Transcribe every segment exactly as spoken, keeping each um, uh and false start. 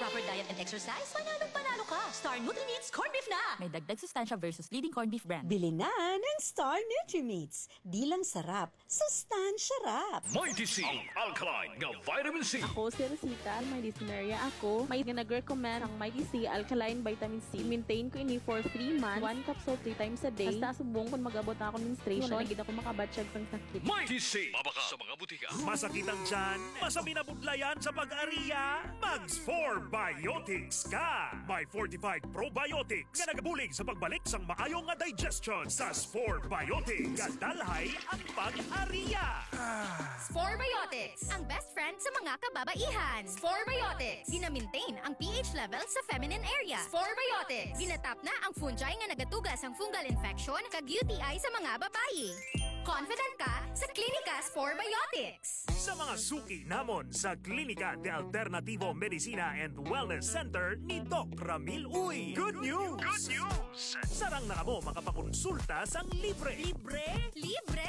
proper diet and exercise, panalong panalo ka. Star Nutri-Meats Corned Beef na! May dagdag sustansya versus leading corned beef brand. Bili na ng Star Nutri-Meats. Di lang sarap, sustansya rap. Mighty C, ang alkaline nga vitamin C. Ako si Rosita, may listenerya ako. May nag-recommend ang Mighty C Alkaline Vitamin C. Maintain ko ini for three months. One capsule three times a day. Basta subong kung mag-abot na ako ng menstruation. Wala gid ako makabatsyag sang sakit. Mighty C, mabaka sa mga butika. Masakit ang tiyan, masami na budlayan sa pag-ariya. Mags four Biotics ka. May fortified probiotics nga nagabulig sa pagbalik sang maayong nga digestion sa Spore Biotics. Kadalhay ang pag-ariya. Spore Biotics, ang best friend sa mga kababaihan. Spore Biotics, gina-maintain ang pH level sa feminine area. Spore Biotics, ginatap na ang fungi nga nagatugas ang fungal infection kag U T I sa mga babayi. Confident ka sa Klinika Spore Biotics. Sa mga suki namon sa Klinika de Alternativo Medicina and Wellness Center ni Doc Ramil Uy. Good news! Good news! Sarang na kamo makapakonsulta sang libre. Libre? Libre!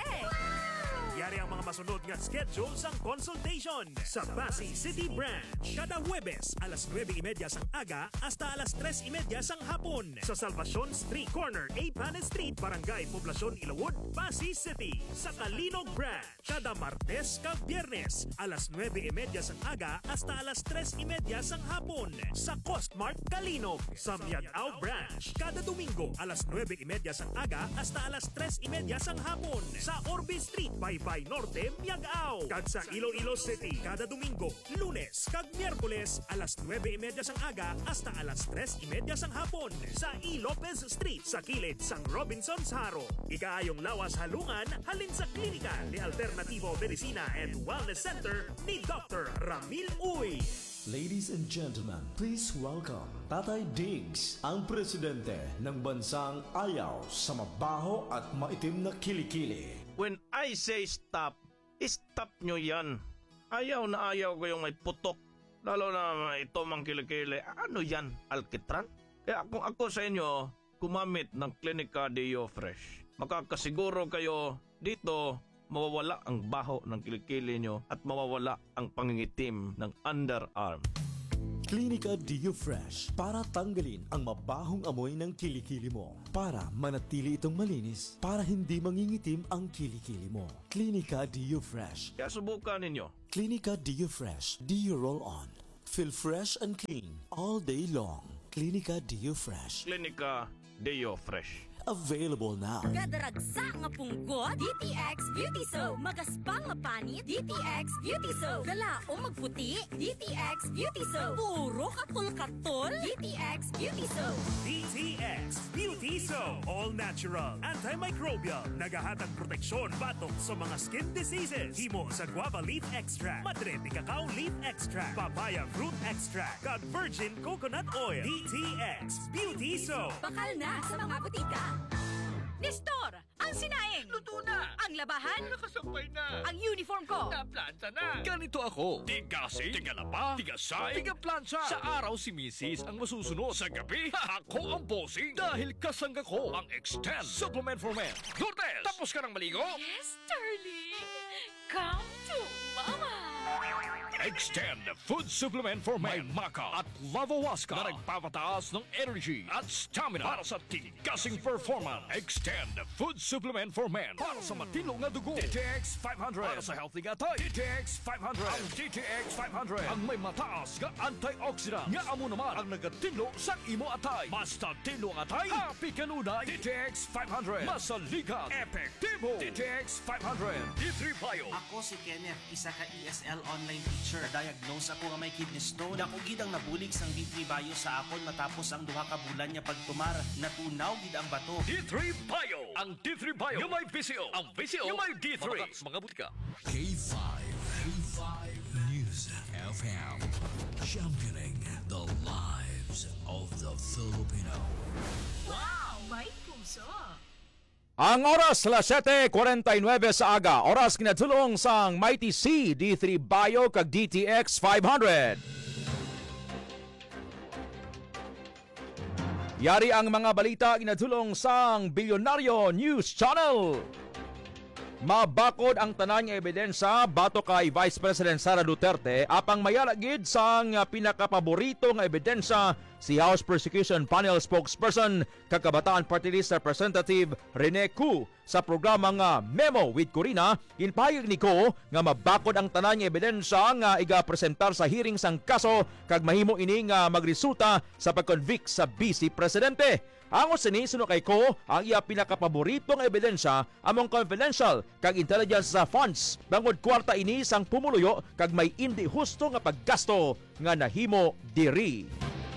Yari ang mga masunod nga schedule sang consultation sa Pasay City Branch. Kada Huwebes, alas nuwebe y media sang aga hasta alas tres y media sang hapon. Sa Salvacion Street Corner, A. Panes Street, Barangay Poblacion, Ilawod, Pasay City. Sa Kalinog Branch, kada Martes kag Biyernes, alas nuwebe y media sang aga hasta alas tres y media sang hapon. Sa Costmart Kalinog. Sa Miagao Branch, kada Domingo, alas nuwebe y media sang aga hasta alas tres y media sang hapon. Sa Orbe Street, by Bay Norte, Miagao. Kag sa Iloilo City, kada Domingo, Lunes, kag Miyerkules, alas nuwebe y media sang aga hasta alas tres y media sang hapon. Sa E. Lopez Street, sa kilid sang Robinson's Haro. Ikaayong lawas halungan, halin sa Klinika de Alternativo Medicina and Wellness Center ni Doctor Ramil Uy. Ladies and gentlemen, please welcome Tatay Diggs, ang presidente ng bansang ayaw sa mabaho at maitim na kilikili. When I say stop, stop nyo yan. Ayaw na ayaw ko yung may putok. Lalo na ito mang kilikili. Ano yan? Alkitran? Kaya kung ako sa inyo, kumamit ng Klinika Deo Fresh. Makakasiguro kayo dito mawawala ang baho ng kilikili nyo at mawawala ang pangingitim ng underarm. Klinika Deo Fresh para tanggalin ang mabahong amoy ng kilikili mo. Para manatili itong malinis, para hindi mangingitim ang kilikili mo. Klinika Deo Fresh. Kaya subukan ninyo. Klinika Deo Fresh. Deo Roll On. Feel fresh and clean all day long. Klinika Deo Fresh. Klinika Deo Fresh. Available now. Gadaragsa nga punggot, D T X Beauty Soap. Magaspang nga panit, D T X Beauty Soap. Galaong magputi, D T X Beauty Soap. Puro katol-katol, D T X Beauty Soap. D T X Beauty Soap. All natural, antimicrobial, nagahatag proteksyon batok sa mga skin diseases. Himo sa guava leaf extract, madre de cacao leaf extract, papaya fruit extract, kag virgin coconut oil. D T X Beauty Soap. Bakal na sa mga butika. Nestor, ang sinaing. Luto na! Ang labahan. Nakasampay na! Ang uniform ko. Naplanta na! Ganito ako. Tigasing, tigalaba, tigasay, tigaplansya. Sa araw si Missus ang masusunod. Sa gabi, ako ang bossing. Dahil kasangga ko ang Extend Supplement for Men. Lourdes, tapos ka ng maligo? Yes, darling. Come to mama. Extend Food Supplement for Men. May Maca at Lavawaska na nagpapataas ng energy at stamina para sa tigasing performance. Extend Food Supplement for Men para sa matino nga dugo. D T X five hundred para sa healthy nga tayo. D T X five hundred. Ang D T X five hundred ang may mataas nga antioxidant nga amo naman ang nagatino sa imo atay. Basta tino nga atay, happy kanunay. D T X five hundred. Masaligan, epektibo. D T X five hundred. D three Bio. Ako si Kenneth, isa ka E S L online teacher. Diagnose ako nga may kidney stone. Dako gid ang nabulig sang D three Bio sa akon matapos ang duha ka bulan niya pagtumar. Natunaw gid ang bato. D three Bio. Ang D three Bio yung may V C O. Ang V C O yung may D three. Mga, mga butika. K five. K five News F M. Championing the lives of the Filipino. Wow, may puso. Ang oras alas siyete forty-nine sa aga. Oras kinatulong sang Mighty C, D three Bio kag D T X five hundred. Yari ang mga balita kinatulong sang Bilyonaryo News Channel. Mabakod ang tanan nga ebidensya bato kay Vice President Sara Duterte apang mayalagid sang pinakapaborito nga ebidensya si House Prosecution Panel spokesperson kakabataan Party List Representative Rene Cu sa programa nga Memo with Corina. Inpahayag ni Cu nga mabakod ang tanan nga ebidensya nga iga-presentar sa hearing sang kaso kag mahimo ini nga magresulta sa pag-convict sa Vice Presidente. Ang sini suno kay Ko ang iya pinakapaborito nga ebidensya among confidential kag intelligence sa funds bangod kwarta ini sang pumuluyo kag may indi husto nga paggasto nga nahimo diri.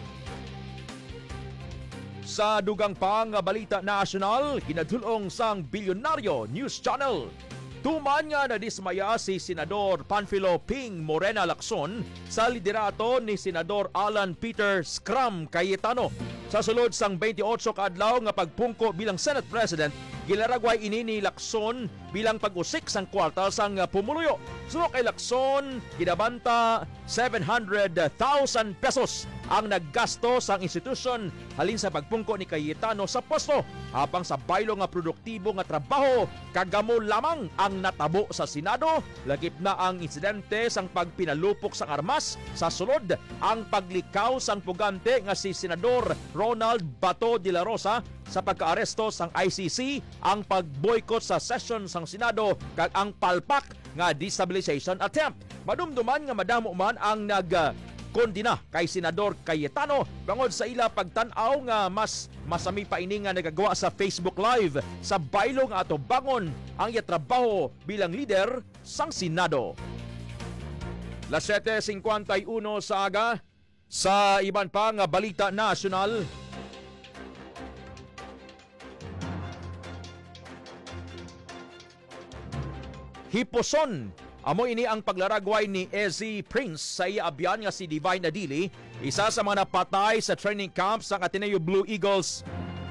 Sa dugang pang nga balita nasyonal, kinadulong sang Bilyonaryo News Channel. Tuman nga nadismaya si Senador Panfilo Ping Morena Lacson sa liderato ni Senador Alan Peter Scrum Cayetano. Sa sulod sang twenty-eight kaadlaw nga pagpungko bilang Senate President, gilaragway ini ni Lacson bilang pag-usik sang kwarta sang pumuluyo. Suno kay Lacson, gidabanta seven hundred thousand pesos ang naggasto sang institusyon halin sa pagpungko ni Cayetano sa posto. Habang sa baylo nga produktibo nga trabaho, kagamo lamang ang natabo sa Senado. Lagip na ang insidente sang pagpinalupok sang armas. Sa sulod, ang paglikaw sang pugante nga si Senador Ronald Bato de la Rosa sa pagkaaresto sang I C C, ang pagboycott sa session sang Senado kag ang palpak nga destabilization attempt. Madumduman nga madamo man ang nag kondina kay Senador Cayetano bangod sa ila pagtan-aw nga mas masami pa ini nga nagagawa sa Facebook Live sa baylo nga ato bangon ang iya trabaho bilang leader sang Senado. Las seven fifty-one sa aga. Sa iban pa nga balita nasyonal, hiposon amo ini ang paglaragway ni Ezzy Prince sa iya abyan nga si Divine Adili, isa sa mga napatay sa training camp sa Ateneo Blue Eagles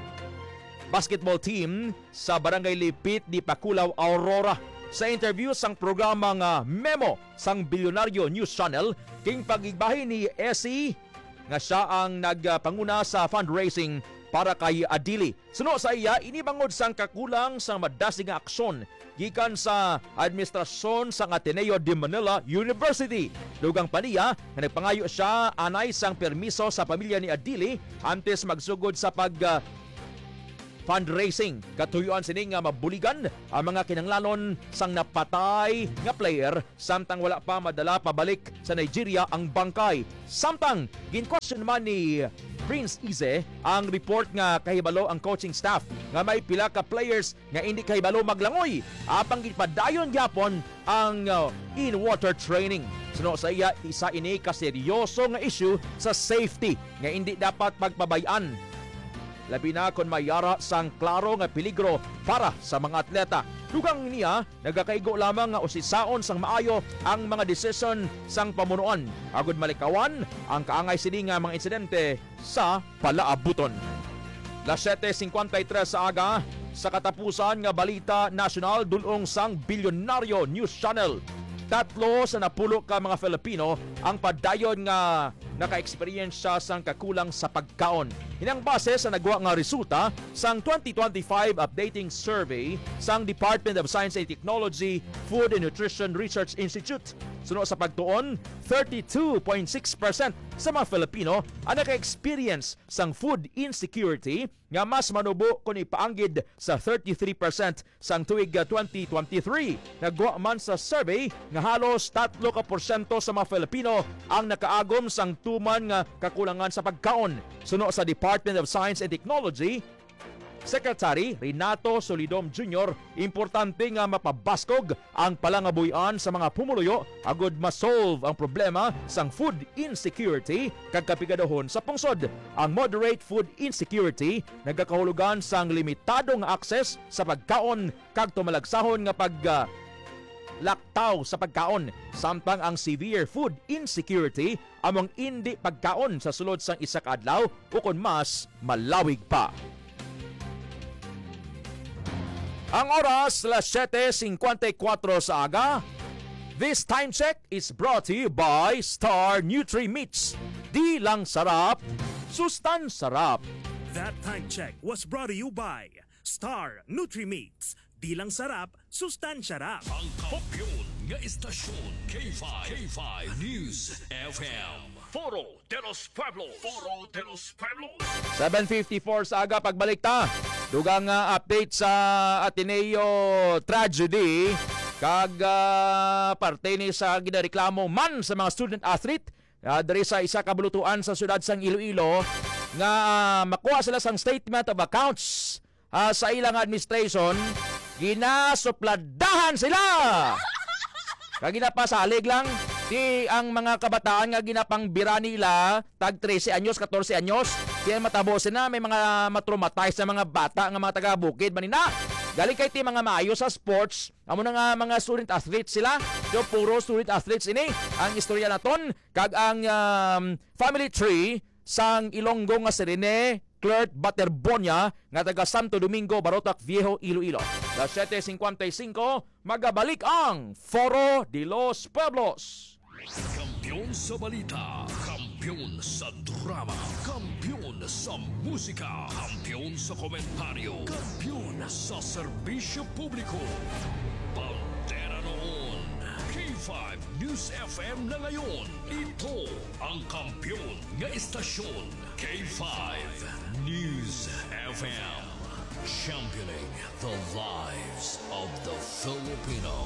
basketball team sa Barangay Lipit di Paculaw, Aurora. Sa interview sang programa nga Memo sang Bilyonaryo News Channel, king pagigbahin ni Ezzy nga siya ang nagpanguna sa fundraising para kay Adili. Suno sa iya, inibangod sang kakulang sang madasig nga aksyon gikan sa administrasyon sang Ateneo de Manila University. Dugang paniya nga nagpangayo siya anay sang permiso sa pamilya ni Adili antes magsugod sa pag uh, fundraising. Katuyuan sini nga mabuligan ang mga kinanglanon sang napatay nga player samtang wala pa madala pabalik sa Nigeria ang bangkay. Samtang gin-question man ni Prince Ize ang report nga kahibalo ang coaching staff nga may pila ka players nga hindi kahibalo maglangoy apang gipadayon gyapon ang uh, in-water training. Suno sa iya, isa ini ka seryoso nga issue sa safety nga hindi dapat pagpabayan. Labi na kung mayara sang klaro nga peligro para sa mga atleta. Dugang niya, nagakaigo lamang nga usisaon sang maayo ang mga desisyon sang pamunuan. Agud malikawan ang kaangay sini nga mga insidente sa palaabuton. Las seven fifty-three sa aga, sa katapusan nga balita nasyonal dulong sang Bilyonaryo News Channel. Tatlo sa napulo ka mga Filipino ang padayon nga naka-experience sang kakulang sa pagkaon. Hinang base sa nagwa nga resulta sang twenty twenty-five updating survey sang Department of Science and Technology Food and Nutrition Research Institute. Suno sa pagtuon, thirty-two point six percent sa mga Filipino ang naka-experience sang food insecurity nga mas manubo kung ipaanggid sa thirty-three percent sang tuig twenty twenty-three. Nagwa man sa survey nga halos tatlo ka porsyento sa mga Filipino ang nakaagom sang tuman nga kakulangan sa pagkaon. Suno sa Department of Science and Technology Secretary Renato Solidom Junior, importante nga mapabaskog ang palangabuyan sa mga pumuluyo agud ma-solve ang problema sang food insecurity kag kapigadahon sa pungsod. Ang moderate food insecurity nagakahulugan sang limitadong access sa pagkaon kag tumalagsahon nga pag uh, laktaw sa pagkaon, samtang ang severe food insecurity among indi pagkaon sa sulod sang isa ka adlaw o kon mas malawig pa. Ang oras, las seven fifty-four sa aga. This time check is brought to you by Star Nutri-Meats. Di lang sarap, sustan sarap. That time check was brought to you by Star Nutri-Meats. Di lang sarap, sustansya rap. Ang kampiyon nga istasyon K five, K five News F M. Foro de los Pueblos. Foro de los Pueblos. seven fifty-four sa aga pagbalik ta. Dugang uh, update sa Ateneo tragedy kag uh, parte ni sa ginareklamo man sa mga student athlete uh, diri sa isa ka bulutuan sa syudad sang Iloilo nga uh, makuha sila sang statement of accounts uh, sa ilang administration. Ginasupladahan sila. Kag ginapasalig lang di ang mga kabataan nga ginapang nila tag thirteen anyos, fourteen anyos. Kaya matabosin na may mga matraumatize na mga bata nga mga taga-bukid manina. Gali kay ti mga maayo sa sports, amo na nga mga student athletes sila. So puro student athletes ini ang istorya naton kag ang um, family tree sang Ilonggo nga si Rene Clerk Baterbonia nga taga Santo Domingo, Barotac Viejo, Iloilo. Las seven fifty-five, magabalik ang Foro de los Pueblos. Kampiyon sa balita, kampiyon sa drama, kampiyon sa musika, kampiyon sa komentaryo, kampiyon sa serbisyo publiko. Bandera noon, K five News F M na ngayon. Ito ang kampiyon nga istasyon, K five News F M. Championing the lives of the Filipino.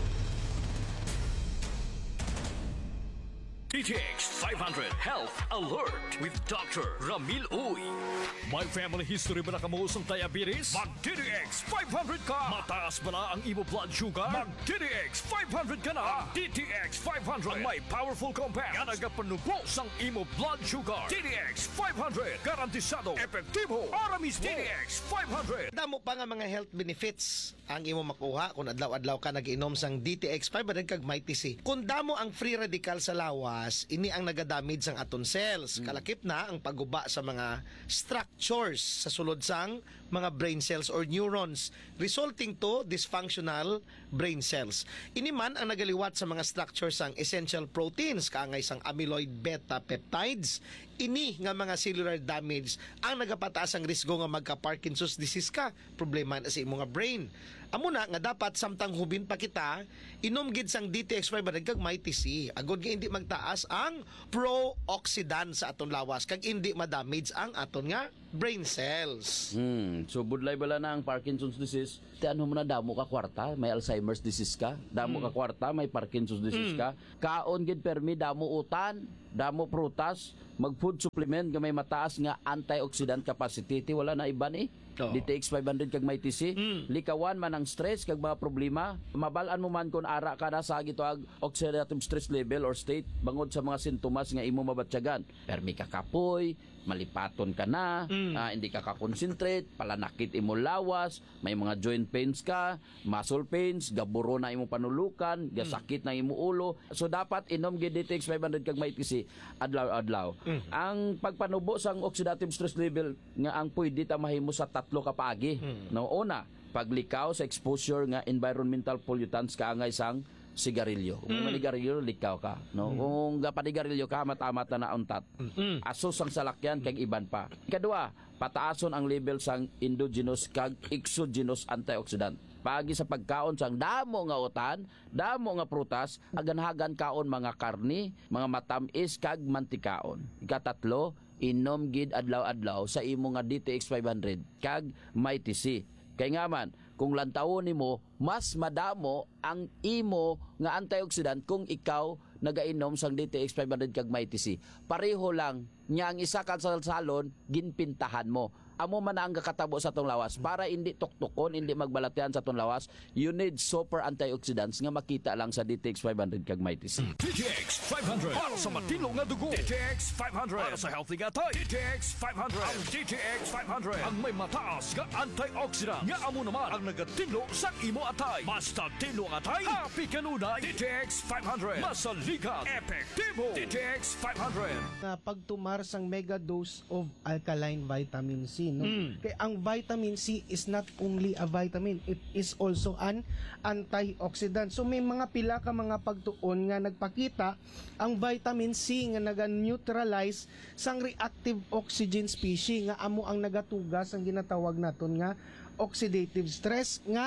D T X five hundred Health Alert with Doctor Ramil Uy. May family history ba na kamusong diabetes? Mag-D T X five hundred ka! Mataas ba na ang imo blood sugar? Mag-D T X five hundred ka na! D T X five hundred ang may powerful compound nga nagapanubo sang imo blood sugar. D T X five hundred garantisado, epektibo, aramis D T X five hundred. Damo pa nga mga health benefits ang imo makuha kung adlaw-adlaw ka nag-inom sang D T X five hundred kag Mighty C. Kung damo ang free radical sa lawas, ini ang nagadamage sang aton cells. Kalakip na ang paguba sa mga structures sa sulod sang mga brain cells or neurons, resulting to dysfunctional brain cells. Ini man ang nagaliwat sa mga structures sang essential proteins, kaangay sang amyloid beta peptides. Ini nga mga cellular damage ang nagapataas ang risgo nga magka-Parkinson's disease ka, problema na sa imo nga brain. Amo na nga dapat samtang hubin pa kita, inom gid sang D T X five hundred kag Mighty C. Agod nga hindi magtaas ang pro-oxidant sa aton lawas kag hindi ma-damage ang aton nga brain cells. Hmm, so budlay bala na ang Parkinson's disease. Tiyan mo na damo ka kwarta, may Alzheimer's disease ka. Damo ka kwarta, may Parkinson's disease ka. Kaon gid permi damo utan, damo prutas, mag food supplement nga may mataas nga antioxidant capacity. Ti wala na iban eh. Oh. D T X five hundred kag Mighty C. Mm. Likawan man ang stress kag mga problema. Mabalaan mo man kung ara ka na sa gitoag oxidative stress level or state bangod sa mga sintomas nga imo mabatyagan. Permi ka kapoy, malipaton ka na, mm. uh, hindi ka ka-concentrate, palanakit imo lawas, may mga joint pains ka, muscle pains, gaburo na imo panulukan, gasakit na imo ulo. So dapat inom gid D T X five hundred kag Mighty C adlaw-adlaw. Mm. Ang pagpanubo sang oxidative stress level nga ang pwede ta mahimo sa tatlo ka paagi. Mm. No, una, paglikaw sa exposure nga environmental pollutants kaangay sang sigarilyo. Kung mm. manigarilyo, likaw ka. No? Mm. Kung gapanigarilyo ka, mata-mata na untat. Mm. Asos ang salakyan, kag iban pa. Kadua, pataason ang level sang endogenous kag exogenous antioxidant. Pagi sa pagkaon sang damo nga utan, damo nga prutas, aganhagan kaon mga karni, mga matamis kag mantikaon. Ikatatlo, inom gid adlaw-adlaw sa imo nga D T X five hundred kag Mighty C. Kay nga man, kung lantawon nimo, mas madamo ang imo nga antioxidant kung ikaw nagainom sang D T X five hundred kag Mighty C. Pareho lang nya ang isa ka sa salon ginpintahan mo. Amo man ang kakatabo sa tong lawas para hindi tuktukon, hindi magbalatian sa tong lawas. You need super antioxidants nga makita lang sa D T X five hundred kag Mighty C. D T X five hundred para sa matino nga dugo. D T X five hundred para sa healthy nga tay. D T X five hundred ang D T X five hundred ang may mataas nga antioxidant nga amo naman ang nagatinlo sa imo atay. Basta tinlo nga atay, happy kanunay. D T X five hundred masaligat, epektibo. D T X five hundred na pagtumar sang mega dose of alkaline vitamin C. No? Mm. Kaya ang vitamin C is not only a vitamin, it is also an antioxidant. So may mga pila ka mga pagtuon nga nagpakita ang vitamin C nga naga-neutralize sang reactive oxygen species nga amo ang nagatugas ang ginatawag naton nga oxidative stress nga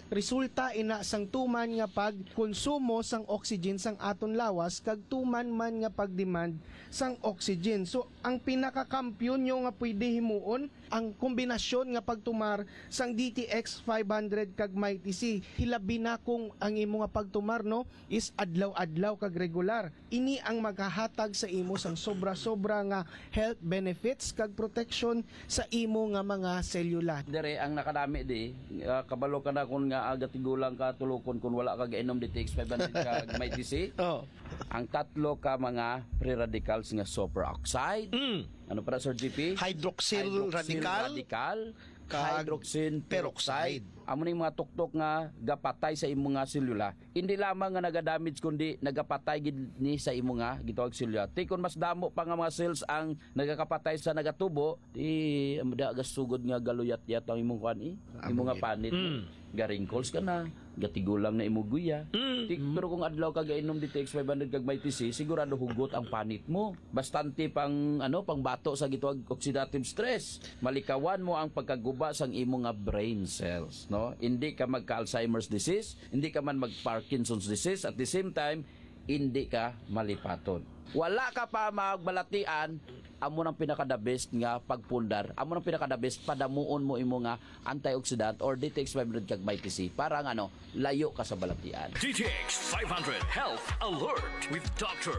resulta ina sang tuman nga pagkonsumo sang oxygen sang aton lawas kag tuman man nga pagdemand sang oxygen. So ang pinakakampiyon nyo nga pwede himuon ang kombinasyon nga pagtumar sang D T X five hundred kag Mighty C. Hilabi na kung ang imo nga pagtumar no is adlaw-adlaw kag regular. Ini ang maghahatag sa imo sang sobra-sobra nga health benefits kag protection sa imo nga mga selula. Dire ang nakadami di uh, kabalo ka na kun nga aga tigulang ka tulukon kun wala ka gainom D T X five hundred kag Mighty C. Oh. Ang tatlo ka mga free radicals nga superoxide. Mm. Ano para Sir G P? Hydroxyl, Hydroxyl radical, radical kag hydroxyl peroxide. peroxide. Amo ni mga tuktok nga gapatay sa imo nga selula. Hindi lamang nga nagadamage kundi nagapatay gid ni sa imo nga gitawag selula. Ti kun mas damo pa nga mga cells ang nagakapatay sa nagatubo, di amda gasugod nga galuyat-yat ang imong kuan eh. Imo nga panit. Mm. Ga-wrinkles ka na, gatigulang na imo guya. Mm. Ti, pero kung adlaw ka gainom D T X five hundred kag Mighty C, sigurado hugot ang panit mo. Bastante pang ano, pang bato sa gitawag oxidative stress. Malikawan mo ang pagkaguba sang imo nga brain cells, no? Hindi ka magka-Alzheimer's disease, hindi ka man mag-Parkinson's disease, at the same time, hindi ka malipaton. Wala ka pa magbalatian, amo nang pinaka-the best nga pagpundar. Amo nang pinaka-the best padamuon mo imo nga antioxidant or D T X five hundred kag Mighty C para nga ano, layo ka sa balatian. D T X five hundred Health Alert with Doctor